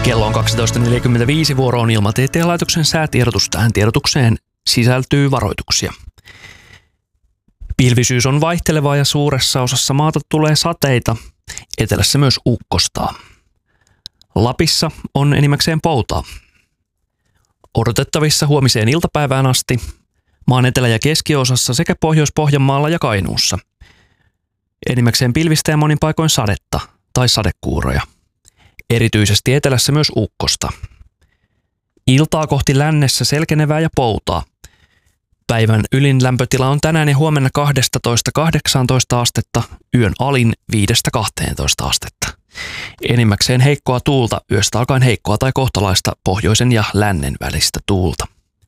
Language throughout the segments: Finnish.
Kello on 12.45, vuoro on Ilmatieteen laitoksen säätiedotus. Tähän tiedotukseen sisältyy varoituksia. Pilvisyys on vaihtelevaa ja suuressa osassa maata tulee sateita, etelässä myös ukkostaa. Lapissa on enimmäkseen poutaa. Odotettavissa huomiseen iltapäivään asti maan etelä- ja keskiosassa sekä Pohjois-Pohjanmaalla ja Kainuussa. Enimmäkseen pilvistä ja monin paikoin sadetta tai sadekuuroja. Erityisesti etelässä myös ukkosta. Iltaa kohti lännessä selkenevää ja poutaa. Päivän ylin lämpötila on tänään ja huomenna 12–18 astetta, yön alin 5–12 astetta. Enimmäkseen heikkoa tuulta, yöstä alkaen heikkoa tai kohtalaista pohjoisen ja lännen välistä tuulta.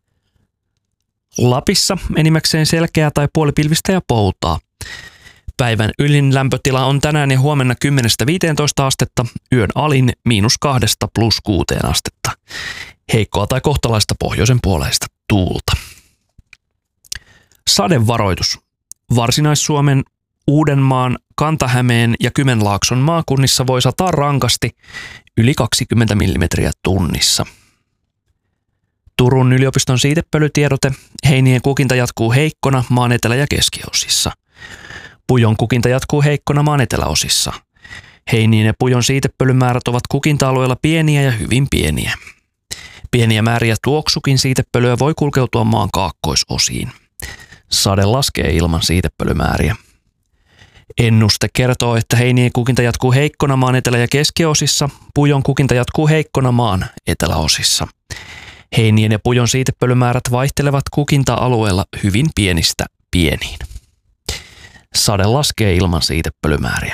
Lapissa enimmäkseen selkeää tai puolipilvistä ja poutaa. Päivän ylin lämpötila on tänään ja huomenna 10–15 astetta, yön alin -2–+6 astetta. Heikkoa tai kohtalaista pohjoisen puoleista tuulta. Sadevaroitus. Varsinais-Suomen, Uudenmaan, Kanta-Hämeen ja Kymenlaakson maakunnissa voi sataa rankasti yli 20 millimetriä tunnissa. Turun yliopiston siitepölytiedote. Heinien kukinta jatkuu heikkona maan etelä- ja keskiosissa. Pujon kukinta jatkuu heikkona maan eteläosissa. Heinien ja pujon siitepölymäärät ovat kukinta-alueella pieniä ja hyvin pieniä. Pieniä määriä tuoksukin siitepölyä voi kulkeutua maan kaakkoisosiin. Sade laskee ilman siitepölymääriä. Ennuste kertoo, että heinien kukinta jatkuu heikkona maan etelä- ja keskiosissa. Pujon kukinta jatkuu heikkona maan eteläosissa. Heinien ja pujon siitepölymäärät vaihtelevat kukinta-alueella hyvin pienistä pieniin. Sade laskee ilman siitepölymääriä.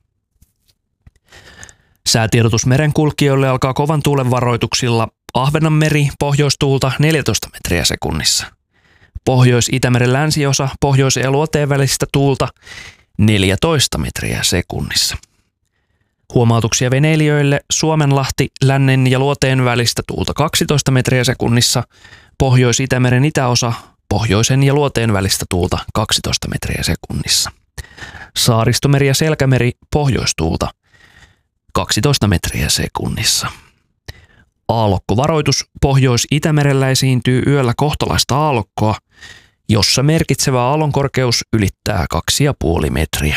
Säätiedotus merenkulkijoille alkaa kovan tuulen varoituksilla. Ahvenanmeri pohjoistuulta 14 metriä sekunnissa. Pohjois-Itämeren länsiosa pohjoisen ja luoteen välistä tuulta 14 metriä sekunnissa. Huomautuksia veneilijöille: Suomenlahti lännen ja luoteen välistä tuulta 12 metriä sekunnissa. Pohjois-Itämeren itäosa pohjoisen ja luoteen välistä tuulta 12 metriä sekunnissa. Saaristomeri ja Selkämeri pohjoistuulta 12 metriä sekunnissa. Aallokkovaroitus: Pohjois-Itämerellä esiintyy yöllä kohtalaista aallokkoa, jossa merkitsevä aallonkorkeus ylittää 2,5 metriä.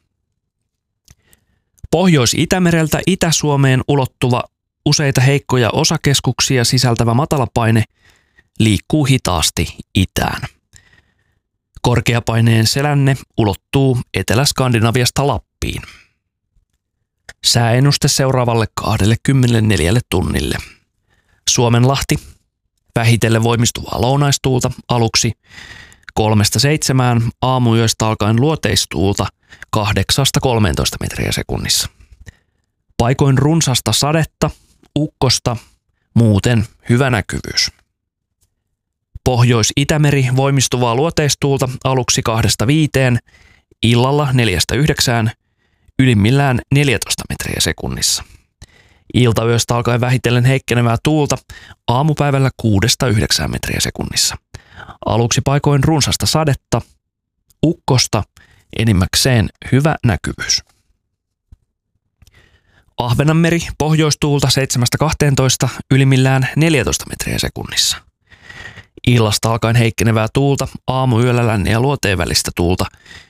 Pohjois-Itämereltä Itä-Suomeen ulottuva useita heikkoja osakeskuksia sisältävä matalapaine liikkuu hitaasti itään. Korkeapaineen selänne ulottuu Etelä-Skandinaviasta Lappiin. Sääennuste seuraavalle 24 tunnille. Suomenlahti, vähitellen voimistuvaa lounaistuulta, aluksi 3–7, aamuyöstä alkaen luoteistuulta 8–13 metriä sekunnissa. Paikoin runsasta sadetta, ukkosta, muuten hyvä näkyvyys. Pohjois-Itämeri voimistuvaa luoteistuulta aluksi 2–5, illalla 4–9, ylimmillään 14 metriä sekunnissa. Iltayöstä alkaen vähitellen heikkenevää tuulta, aamupäivällä 6–9 metriä sekunnissa. Aluksi paikoin runsasta sadetta, ukkosta, enimmäkseen hyvä näkyvyys. Ahvenanmeri pohjoistuulta 7–12, ylimmillään 14 metriä sekunnissa. Illasta alkaen heikkenevää tuulta, aamuyöllä lännen ja luoteen välistä tuulta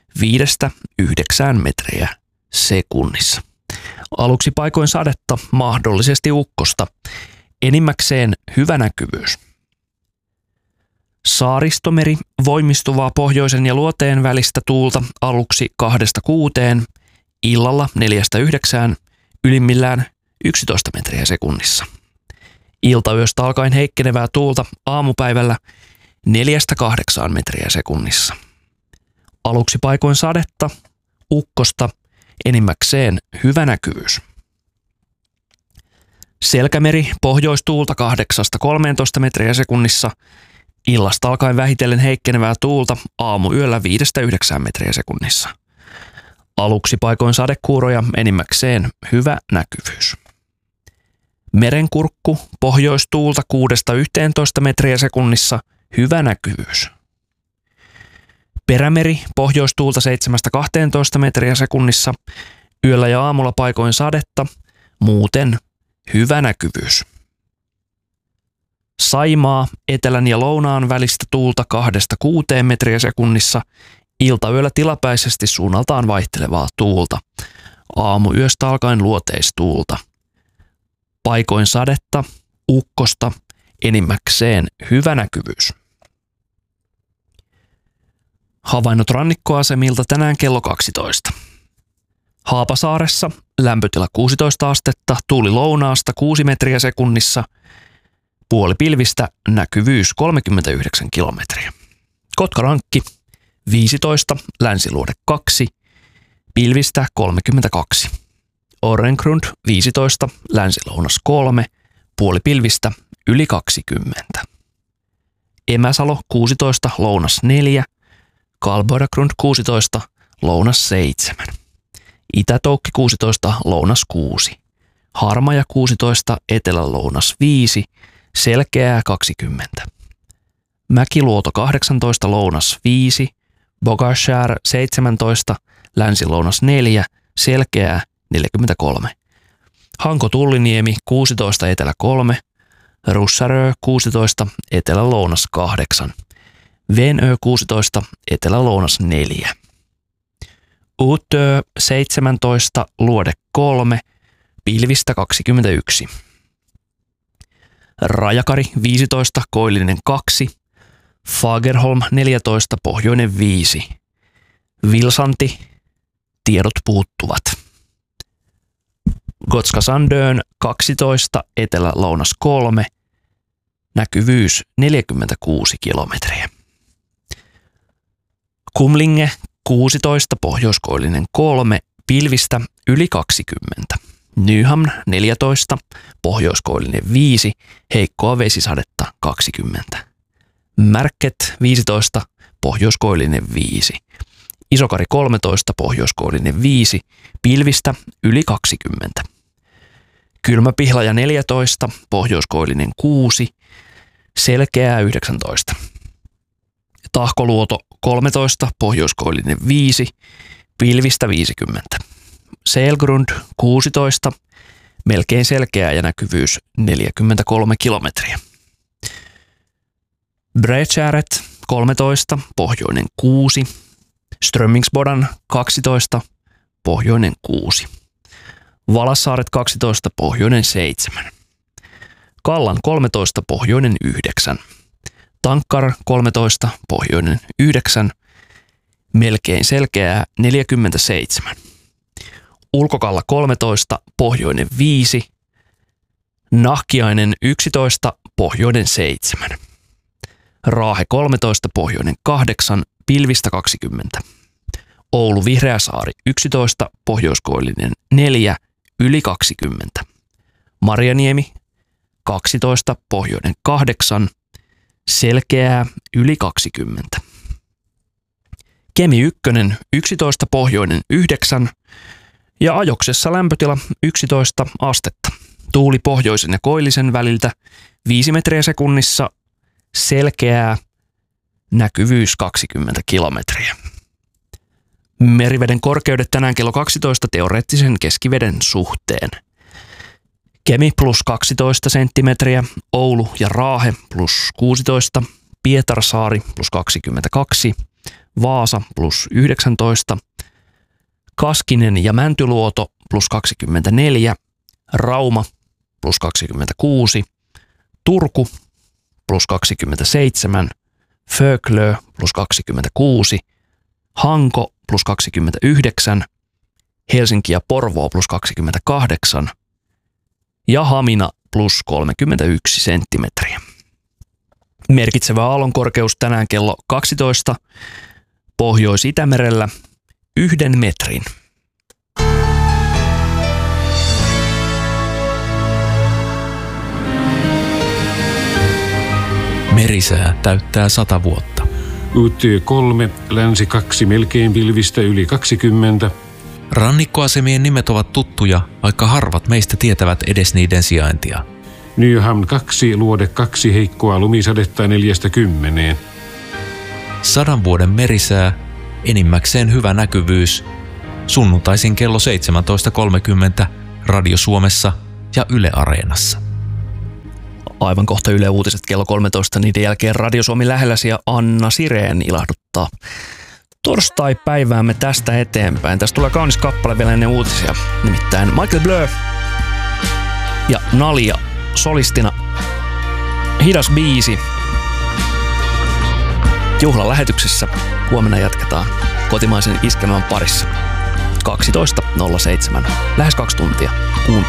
5–9 metriä sekunnissa. Aluksi paikoin sadetta, mahdollisesti ukkosta, enimmäkseen hyvä näkyvyys. Saaristomeri voimistuvaa pohjoisen ja luoteen välistä tuulta aluksi 2–6, illalla 4–9, ylimmillään 11 metriä sekunnissa. Iltayöstä alkaen heikkenevää tuulta, aamupäivällä 4–8 metriä sekunnissa. Aluksi paikoin sadetta, ukkosta, enimmäkseen hyvä näkyvyys. Selkämeri pohjoistuulta 8–13 metriä sekunnissa. Illasta alkaen vähitellen heikkenevää tuulta, aamuyöllä 5–9 metriä sekunnissa. Aluksi paikoin sadekuuroja, enimmäkseen hyvä näkyvyys. Merenkurkku pohjoistuulta 6–11 metriä sekunnissa, hyvä näkyvyys. Perämeri pohjoistuulta 7–12 metriä sekunnissa, yöllä ja aamulla paikoin sadetta, muuten hyvä näkyvyys. Saimaa, etelän ja lounaan välistä tuulta 2–6 metriä sekunnissa, iltayöllä tilapäisesti suunnaltaan vaihtelevaa tuulta. Aamuyöstä alkaen luoteistuulta. Paikoin sadetta, ukkosta, enimmäkseen hyvä näkyvyys. Havainnot rannikkoasemilta tänään kello 12. Haapasaaressa lämpötila 16 astetta, tuuli lounaasta 6 metriä sekunnissa, puolipilvistä, näkyvyys 39 kilometriä. Kotkarankki 15, länsiluode 2, pilvistä 32. Orrengrund 15, länsilounas 3, puolipilvistä yli 20. Emäsalo 16, lounas 4, Kalboidagrund 16, lounas 7. Itä-Toukki 16, lounas 6. Harmaja 16, etelä-lounas 5, selkeää 20. Mäkiluoto 18, lounas 5, Bogashär 17, länsi-lounas 4, selkeää 43. Hanko-Tulliniemi 16, etelä 3, Russarö 16, etelä-lounas 8, Venö 16, etelä-lounas 4. Utö 17, luode 3, pilvistä 21. Rajakari 15, koillinen 2, Fagerholm 14, pohjoinen 5. Vilsanti, tiedot puuttuvat. Gotska Sandön 12, etelä-lounas 3, näkyvyys 46 kilometriä. Kumlinge 16, pohjoiskoillinen 3, pilvistä yli 20. Nyhamn 14, pohjoiskoillinen 5, heikkoa vesisadetta 20. Märket 15, pohjoiskoillinen 5. Isokari 13, pohjoiskoillinen 5, pilvistä yli 20. Kylmäpihlaja 14, pohjoiskoillinen 6, selkeää 19. Tahkoluoto 13, pohjoiskoillinen 5, pilvistä 50. Selgrund 16, melkein selkeää ja näkyvyys 43 kilometriä. Bredskäret 13, pohjoinen 6, Strömmingsbodan 12, pohjoinen 6. Valassaaret 12, pohjoinen 7. Kallan 13, pohjoinen 9. Tankkar 13, pohjoinen 9, melkein selkeää 47. Ulkokalla 13, pohjoinen 5. Nahkiainen 11, pohjoinen 7. Raahe 13, pohjoinen 8, pilvistä 20. Oulu Vihreäsaari 11, pohjoiskoillinen 4, yli 20. Marjaniemi 12, pohjoinen 8, selkeää yli 20. Kemi 1, 11, pohjoinen 9 ja Ajoksessa lämpötila 11 astetta. Tuuli pohjoisen ja koillisen väliltä 5 metriä sekunnissa, selkeää, näkyvyys 20 kilometriä. Meriveden korkeudet tänään kello 12 teoreettisen keskiveden suhteen. Kemi plus 12 senttimetriä, Oulu ja Raahe plus 16, Pietarsaari plus 22, Vaasa plus 19, Kaskinen ja Mäntyluoto plus 24, Rauma plus 26, Turku plus 27, Föglö plus 26, Hanko plus 29, Helsinki ja Porvoo plus 28 ja Hamina plus 31 senttimetriä. Merkitsevä aallonkorkeus tänään kello 12 Pohjois-Itämerellä 1 metrin. Merisää täyttää 100 vuotta. Utö 3, länsi 2, melkein pilvistä yli 20. Rannikkoasemien nimet ovat tuttuja, vaikka harvat meistä tietävät edes niiden sijaintia. Nyhamn 2, luode 2, heikkoa lumisadetta 40. 100 vuoden merisää, enimmäkseen hyvä näkyvyys. Sunnuntaisin kello 17.30 Radio Suomessa ja Yle Areenassa. Aivan kohta Yle Uutiset kello 13, niiden jälkeen Radio Suomi lähelläsi ja Anna Sireen ilahduttaa torstai-päiväämme tästä eteenpäin. Tästä tulee kaunis kappale vielä ennen uutisia, nimittäin Michael Blur ja Nalia solistina. Hidas biisi. Juhlan lähetyksessä huomenna jatketaan kotimaisen iskelmän parissa. 12.07. Lähes 2 tuntia. Kuuntele.